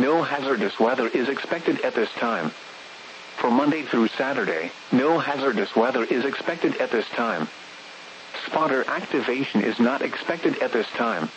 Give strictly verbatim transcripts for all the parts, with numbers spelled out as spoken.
no hazardous weather is expected at this time. For Monday through Saturday, no hazardous weather is expected at this time. Spotter activation is not expected at this time.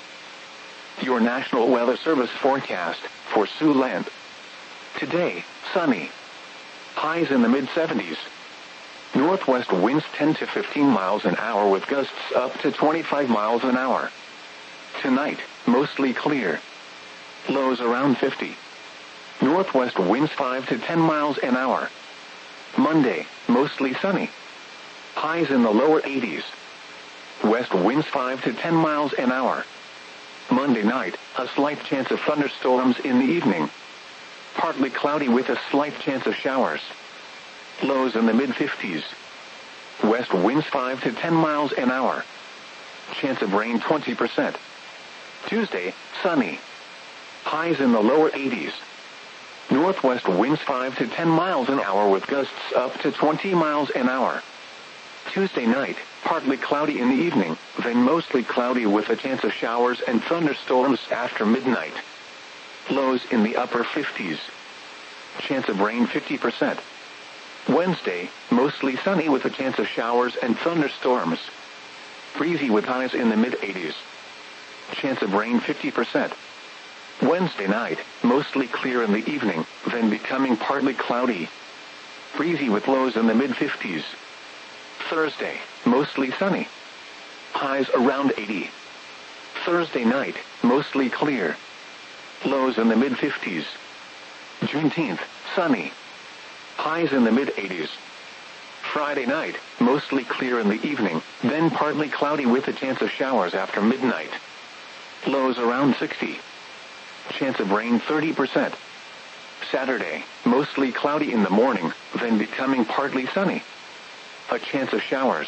Your National Weather Service forecast for Siouxland. Today, sunny. Highs in the mid seventies. Northwest winds ten to fifteen miles an hour with gusts up to twenty-five miles an hour. Tonight, mostly clear. Lows around fifty. Northwest winds five to ten miles an hour. Monday, mostly sunny. Highs in the lower eighties. West winds five to ten miles an hour. Monday night, a slight chance of thunderstorms in the evening. Partly cloudy with a slight chance of showers. Lows in the mid fifties. West winds five to ten miles an hour. Chance of rain twenty percent. Tuesday, sunny. Highs in the lower eighties. Northwest winds five to ten miles an hour with gusts up to twenty miles an hour. Tuesday night, partly cloudy in the evening, then mostly cloudy with a chance of showers and thunderstorms after midnight. Lows in the upper fifties. Chance of rain fifty percent. Wednesday, mostly sunny with a chance of showers and thunderstorms. Breezy with highs in the mid eighties. Chance of rain fifty percent. Wednesday night, mostly clear in the evening, then becoming partly cloudy. Breezy with lows in the mid fifties. Thursday, mostly sunny. Highs around eighty. Thursday night, mostly clear. Lows in the mid fifties. Juneteenth, sunny. Highs in the mid eighties. Friday night, mostly clear in the evening, then partly cloudy with a chance of showers after midnight. Lows around sixty. Chance of rain thirty percent. Saturday, mostly cloudy in the morning, then becoming partly sunny. A chance of showers.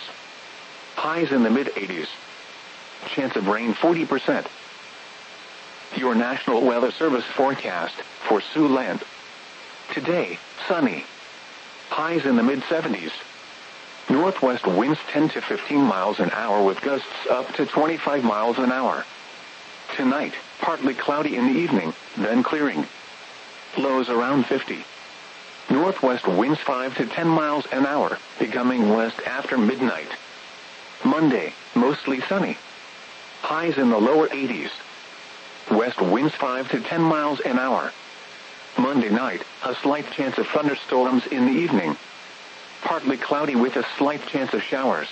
Highs in the mid eighties. Chance of rain forty percent. Your National Weather Service forecast for Siouxland. Today, sunny. Highs in the mid seventies. Northwest winds ten to fifteen miles an hour with gusts up to twenty-five miles an hour. Tonight, partly cloudy in the evening, then clearing. Lows around fifty. Northwest winds five to ten miles an hour, becoming west after midnight. Monday, mostly sunny. Highs in the lower eighties. West winds five to ten miles an hour. Monday night, a slight chance of thunderstorms in the evening. Partly cloudy with a slight chance of showers.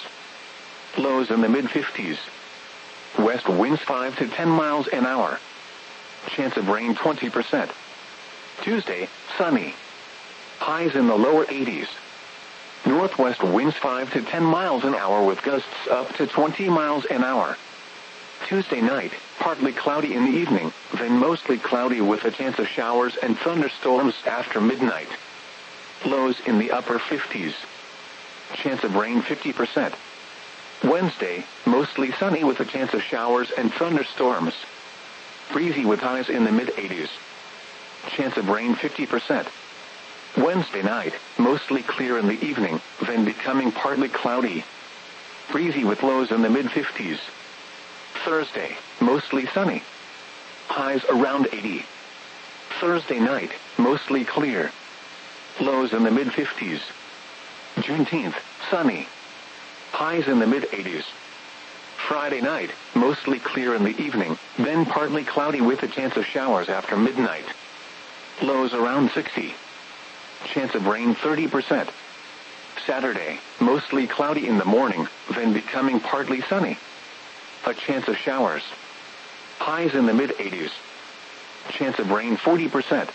Lows in the mid fifties. West winds five to ten miles an hour. Chance of rain twenty percent. Tuesday, sunny. Highs in the lower eighties. Northwest winds five to ten miles an hour with gusts up to twenty miles an hour. Tuesday night, partly cloudy in the evening, then mostly cloudy with a chance of showers and thunderstorms after midnight. Lows in the upper fifties. Chance of rain fifty percent. Wednesday, mostly sunny with a chance of showers and thunderstorms. Breezy with highs in the mid eighties. Chance of rain fifty percent. Wednesday night, mostly clear in the evening, then becoming partly cloudy. Breezy with lows in the mid fifties. Thursday, mostly sunny. Highs around eighty. Thursday night, mostly clear. Lows in the mid fifties. Juneteenth, sunny. Highs in the mid eighties. Friday night, mostly clear in the evening, then partly cloudy with a chance of showers after midnight. Lows around sixty. Chance of rain thirty percent. Saturday, mostly cloudy in the morning, then becoming partly sunny. A chance of showers. Highs in the mid eighties. Chance of rain forty percent.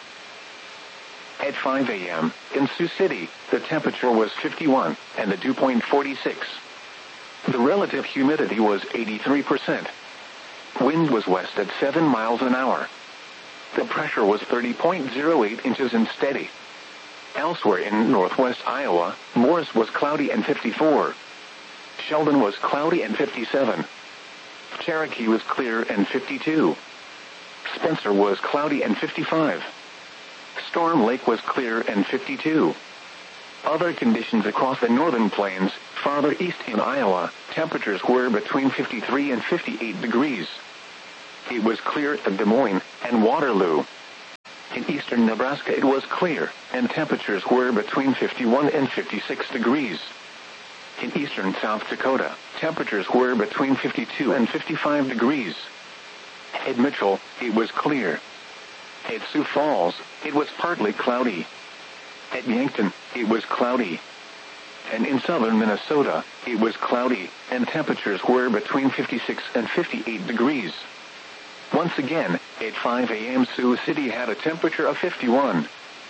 At five a.m., in Sioux City, the temperature was fifty-one, and the dew point forty-six. The relative humidity was eighty-three percent. Wind was west at seven miles an hour. The pressure was thirty point zero eight inches and steady. Elsewhere in northwest Iowa, Morris was cloudy and fifty-four. Sheldon was cloudy and fifty-seven. Cherokee was clear and fifty-two. Spencer was cloudy and fifty-five. Storm Lake was clear and fifty-two. Other conditions across the northern plains, farther east in Iowa, temperatures were between fifty-three and fifty-eight degrees. It was clear at Des Moines and Waterloo. In eastern Nebraska it was clear, and temperatures were between fifty-one and fifty-six degrees. In eastern South Dakota, temperatures were between fifty-two and fifty-five degrees. At Mitchell, it was clear. At Sioux Falls, it was partly cloudy. At Yankton, it was cloudy. And in southern Minnesota, it was cloudy, and temperatures were between fifty-six and fifty-eight degrees. Once again, at five a m Sioux City had a temperature of fifty-one.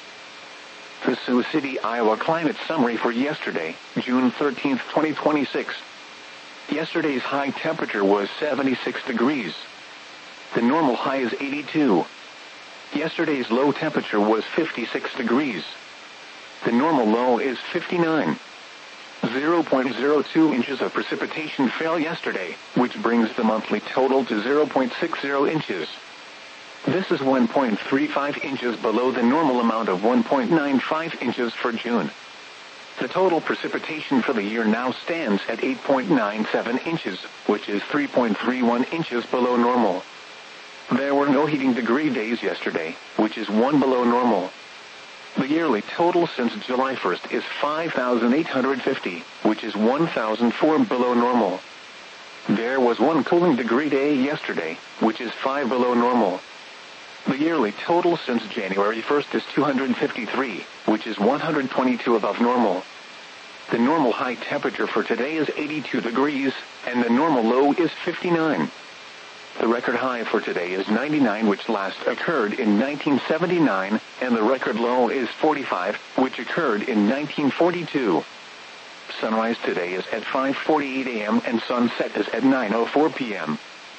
The Sioux City, Iowa climate summary for yesterday, June thirteenth, twenty twenty-six. Yesterday's high temperature was seventy-six degrees. The normal high is eighty-two. Yesterday's low temperature was fifty-six degrees. The normal low is fifty-nine. zero point zero two inches of precipitation fell yesterday, which brings the monthly total to zero point six zero inches. This is one point three five inches below the normal amount of one point nine five inches for June. The total precipitation for the year now stands at eight point nine seven inches, which is three point three one inches below normal. There were no heating degree days yesterday, which is one below normal. The yearly total since July first is five thousand eight hundred fifty, which is one thousand four below normal. There was one cooling degree day yesterday, which is five below normal. The yearly total since January first is two hundred fifty-three, which is one hundred twenty-two above normal. The normal high temperature for today is eighty-two degrees, and the normal low is fifty-nine. The record high for today is ninety-nine, which last occurred in nineteen seventy-nine, and the record low is forty-five, which occurred in nineteen forty-two. Sunrise today is at five forty-eight a m and sunset is at nine oh four p m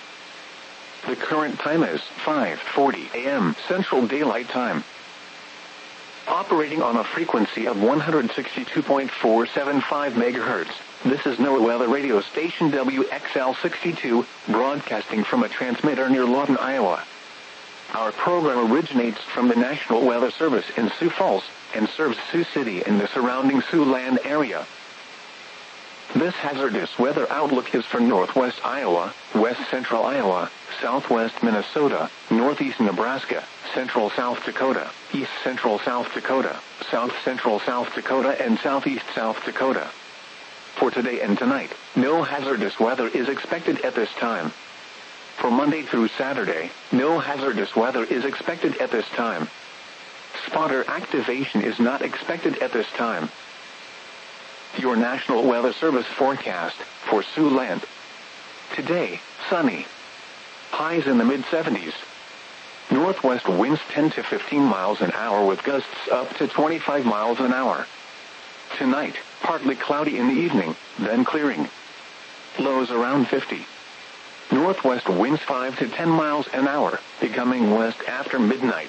The current time is five forty a m Central Daylight Time. Operating on a frequency of one hundred sixty-two point four seven five megahertz, this is NOAA Weather Radio Station W X L sixty-two, broadcasting from a transmitter near Lawton, Iowa. Our program originates from the National Weather Service in Sioux Falls, and serves Sioux City and the surrounding Siouxland area. This hazardous weather outlook is for northwest Iowa, west central Iowa, southwest Minnesota, northeast Nebraska, central South Dakota, east central South Dakota, south central South Dakota, and southeast South Dakota. For today and tonight, no hazardous weather is expected at this time. For Monday through Saturday, no hazardous weather is expected at this time. Spotter activation is not expected at this time. Your National Weather Service forecast for Siouxland. Today, sunny. Highs in the mid seventies. Northwest winds ten to fifteen miles an hour with gusts up to twenty-five miles an hour. Tonight, partly cloudy in the evening, then clearing. Lows around fifty. Northwest winds five to ten miles an hour, becoming west after midnight.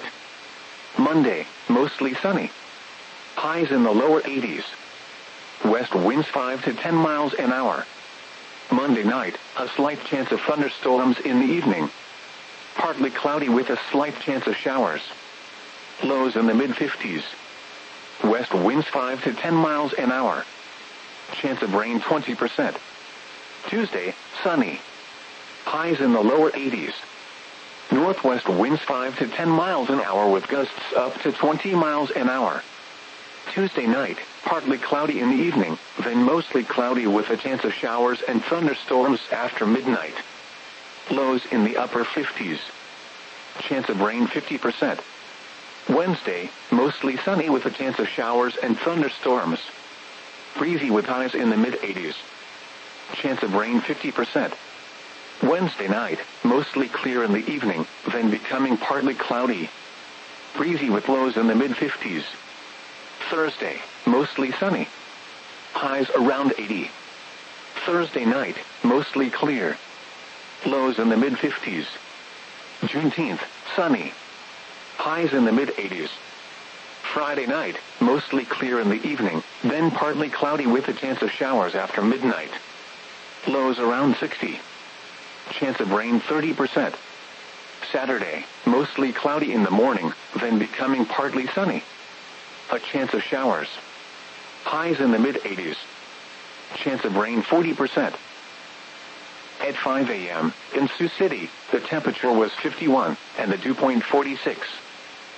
Monday, mostly sunny. Highs in the lower eighties. West winds five to ten miles an hour. Monday night, a slight chance of thunderstorms in the evening. Partly cloudy with a slight chance of showers. Lows in the mid fifties. West winds five to ten miles an hour. Chance of rain twenty percent. Tuesday, sunny. Highs in the lower eighties. Northwest winds five to ten miles an hour with gusts up to twenty miles an hour. Tuesday night, partly cloudy in the evening, then mostly cloudy with a chance of showers and thunderstorms after midnight. Lows in the upper fifties. Chance of rain fifty percent. Wednesday, mostly sunny with a chance of showers and thunderstorms. Breezy with highs in the mid eighties. Chance of rain fifty percent. Wednesday night, mostly clear in the evening, then becoming partly cloudy. Breezy with lows in the mid fifties. Thursday, mostly sunny. Highs around eighty. Thursday night, mostly clear. Lows in the mid fifties. Juneteenth, sunny. Highs in the mid eighties. Friday night, mostly clear in the evening, then partly cloudy with a chance of showers after midnight. Lows around sixty. Chance of rain thirty percent. Saturday, mostly cloudy in the morning, then becoming partly sunny. A chance of showers. Highs in the mid eighties. Chance of rain forty percent. At five a m in Sioux City, the temperature was fifty-one, and the dew point forty-six.